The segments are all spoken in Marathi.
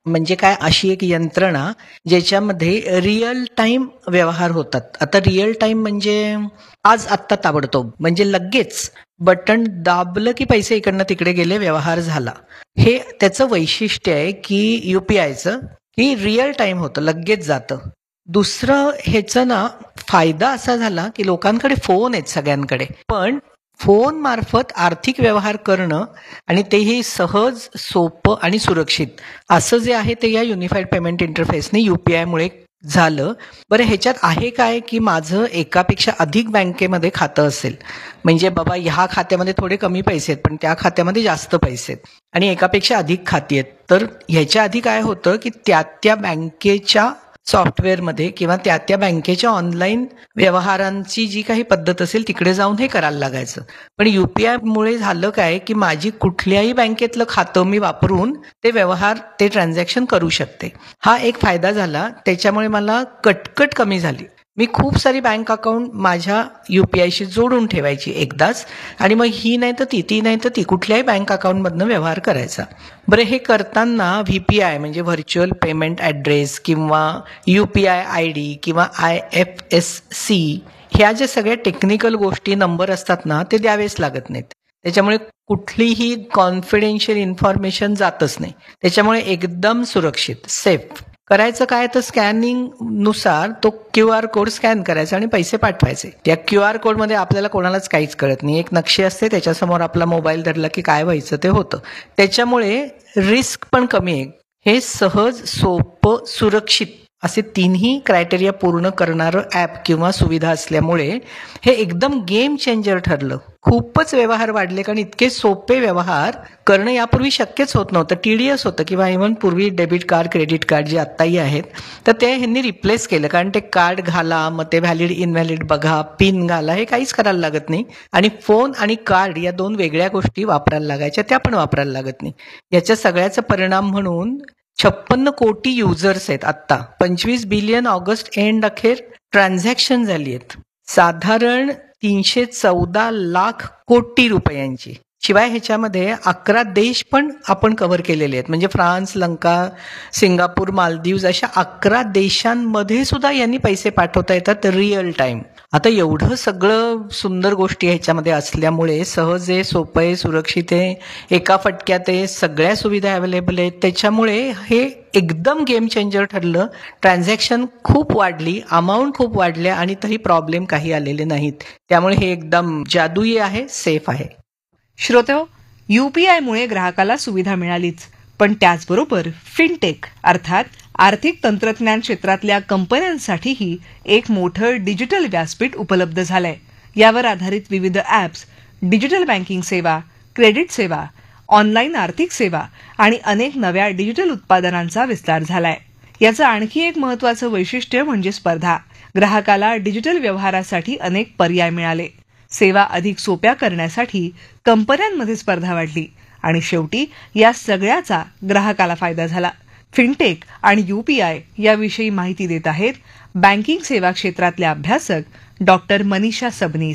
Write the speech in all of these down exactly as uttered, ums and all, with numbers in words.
म्हणजे काय, अशी एक यंत्रणा ज्याच्यामध्ये रिअल टाइम व्यवहार होतात. आता रिअल टाइम म्हणजे आज आत्ता ताबडतोब, म्हणजे लगेच बटन दाबलं की पैसे इकडनं तिकडे गेले, व्यवहार झाला. हे त्याचं वैशिष्ट्य आहे की युपीआयचं, की रिअल टाइम होतं, लगेच जातं. दुसरं ह्याचं ना फायदा असा झाला की लोकांकडे फोन आहेत सगळ्यांकडे, पण फोन मार्फत आर्थिक व्यवहार करणं आणि तेही सहज, सोपं आणि सुरक्षित असं जे आहे ते या युनिफाईड पेमेंट इंटरफेसने युपीआयमुळे झालं. बरं, ह्याच्यात आहे काय की माझं एकापेक्षा अधिक बँकेमध्ये खातं असेल, म्हणजे बाबा ह्या खात्यामध्ये थोडे कमी पैसे आहेत पण त्या खात्यामध्ये जास्त पैसे आहेत आणि एकापेक्षा अधिक खाती आहेत, तर ह्याच्या आधी काय होतं की त्या त्या बँकेच्या सॉफ्टवेअरमध्ये किंवा त्या त्या बँकेच्या ऑनलाईन व्यवहारांची जी काही पद्धत असेल तिकडे जाऊन हे करायला लागायचं. पण युपीआयमुळे झालं काय की माझी कुठल्याही बँकेतलं खातं मी वापरून ते व्यवहार, ते ट्रान्झॅक्शन करू शकते. हा एक फायदा झाला. त्याच्यामुळे मला कटकट कमी झाली. मी खूप सारी बँक अकाउंट माझ्या युपीआयशी जोडून ठेवायची एकदाच, आणि मग ही नाही तर ती ती नाही तर ती कुठल्याही बँक अकाउंटमधनं व्यवहार करायचा. बरं, हे करताना व्हीपीआय म्हणजे व्हर्च्युअल पेमेंट ॲड्रेस किंवा युपीआय आय डी किंवा आय एफ एस सी, ह्या ज्या सगळ्या टेक्निकल गोष्टी, नंबर असतात ना, ते द्यावेच लागत नाहीत. त्याच्यामुळे कुठलीही कॉन्फिडेन्शियल इन्फॉर्मेशन जातच नाही. त्याच्यामुळे एकदम सुरक्षित, सेफ. करायचं काय तर स्कॅनिंग नुसार तो क्यू आर कोड स्कॅन करायचा आणि पैसे पाठवायचे. त्या क्यू आर कोडमध्ये आपल्याला कोणालाच काहीच कळत नाही. एक नक्षी असते, त्याच्यासमोर आपला मोबाईल धरला की काय व्हायचं ते होतं. त्याच्यामुळे रिस्क पण कमी आहे. हे सहज, सोपं, सुरक्षित असे तिन्ही क्रायटेरिया पूर्ण करणारं ॲप किंवा सुविधा असल्यामुळे हे एकदम गेम चेंजर ठरलं. खूपच व्यवहार वाढले, कारण इतके सोपे व्यवहार करणं यापूर्वी शक्यच होत नव्हतं. टीडीएस होतं, किंवा इव्हन पूर्वी डेबिट कार्ड, क्रेडिट कार्ड जे आत्ताही आहेत, तर ते ह्यांनी रिप्लेस केलं. कारण ते कार्ड घाला, मग ते व्हॅलिड इनव्हॅलिड बघा, पिन घाला, हे काहीच करायला लागत नाही. आणि फोन आणि कार्ड या दोन वेगळ्या गोष्टी वापरायला लागायच्या, त्या पण वापरायला लागत नाही. याच्या सगळ्याचा परिणाम म्हणून छप्पन्न कोटी युजर्स आहेत आत्ता. पंचवीस बिलियन ऑगस्ट एंड अखेर ट्रान्झॅक्शन झाली आहेत, साधारण तीनशे चौदा लाख कोटी रुपयांची. शिवाय ह्याच्यामध्ये अकरा देश पण आपण कव्हर केलेले आहेत, म्हणजे फ्रान्स, लंका, सिंगापूर, मालदीव्स अशा अकरा देशांमध्ये सुद्धा यांनी पैसे पाठवता येतात रिअल टाइम. आता एवढं सगळं सुंदर गोष्टी ह्याच्यामध्ये असल्यामुळे सहज आहे, सोपं आहे, सुरक्षित आहे, एका फटक्यात आहे, सगळ्या सुविधा अवेलेबल आहेत. त्याच्यामुळे हे एकदम गेम चेंजर ठरलं. ट्रान्झॅक्शन खूप वाढली, अमाऊंट खूप वाढल्या, आणि तरी प्रॉब्लेम काही आलेले नाहीत. त्यामुळे हे एकदम जादुई आहे, सेफ आहे. श्रोतेहो, युपीआयमुळे ग्राहकाला सुविधा मिळालीच, पण त्याचबरोबर फिनटेक अर्थात आर्थिक तंत्रज्ञान क्षेत्रातल्या कंपन्यांसाठीही एक मोठं डिजिटल व्यासपीठ उपलब्ध झालंय. यावर आधारित विविध ॲप्स, डिजिटल बँकिंग सेवा, क्रेडिट सेवा, ऑनलाईन आर्थिक सेवा आणि अनेक नव्या डिजिटल उत्पादनांचा विस्तार झालाय. याचं आणखी एक महत्त्वाचं वैशिष्ट्य म्हणजे स्पर्धा. ग्राहकाला डिजिटल व्यवहारासाठी अनेक पर्याय मिळाले. सेवा अधिक सोप्या करण्यासाठी कंपन्यांमध्ये स्पर्धा वाढली, आणि शेवटी या सगळ्याचा ग्राहकाला फायदा झाला. फिनटेक आणि युपीआय याविषयी माहिती देत आहेत बँकिंग सेवा क्षेत्रातल्या अभ्यासक डॉक्टर मनीषा सबनीस.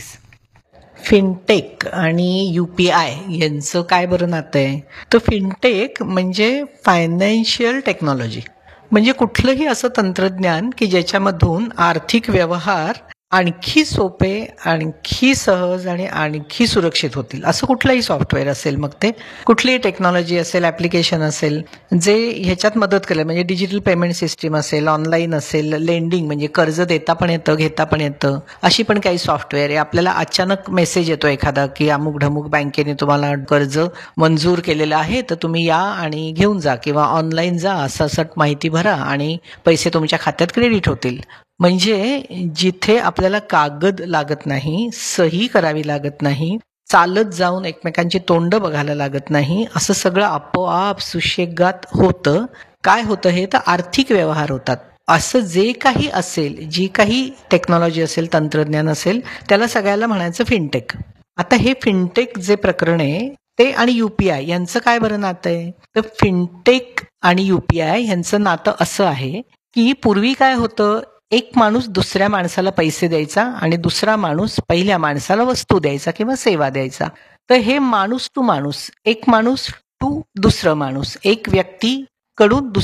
फिनटेक आणि युपीआय यांचं काय बरं नातं आहे? तर फिनटेक म्हणजे फायनान्शियल टेक्नॉलॉजी, म्हणजे कुठलंही असं तंत्रज्ञान की ज्याच्यामधून आर्थिक व्यवहार आणखी सोपे, आणखी सहज आणि आणखी सुरक्षित होतील. असं कुठलंही सॉफ्टवेअर असेल, मग ते कुठलीही टेक्नॉलॉजी असेल, ॲप्लिकेशन असेल, जे ह्याच्यात मदत करेल. म्हणजे डिजिटल पेमेंट सिस्टीम असेल, ऑनलाईन असेल, लेंडिंग म्हणजे कर्ज देता पण येतं, घेता पण येतं, अशी पण काही सॉफ्टवेअर आहे. आपल्याला अचानक मेसेज येतो एखादा की अमुक ढमुक बँकेने तुम्हाला कर्ज मंजूर केलेलं आहे, तर तुम्ही या आणि घेऊन जा, किंवा ऑनलाईन जा, असं असं माहिती भरा आणि पैसे तुमच्या खात्यात क्रेडिट होतील. म्हणजे जिथे आपल्याला कागद लागत नाही, सही करावी लागत नाही, चालत जाऊन एकमेकांची तोंड बघायला लागत नाही, असं सगळं आपोआप सुशेगात होतं. काय होतं हे? तर आर्थिक व्यवहार होतात. असं जे काही असेल, जी काही टेक्नॉलॉजी असेल, तंत्रज्ञान असेल, त्याला सगळ्याला म्हणायचं फिनटेक. आता हे फिनटेक जे प्रकरण आहे ते आणि युपीआय यांचं काय बरं नातं आहे? तर फिनटेक आणि युपीआय यांचं नातं असं आहे की पूर्वी काय होतं, एक माणूस दुसऱ्या माणसाला पैसे द्यायचा आणि दुसरा माणूस पहिल्या माणसाला वस्तू द्यायचा किंवा सेवा द्यायचा. तर हे माणूस टू माणूस, एक माणूस टू दुसरं माणूस, एक व्यक्ती कडून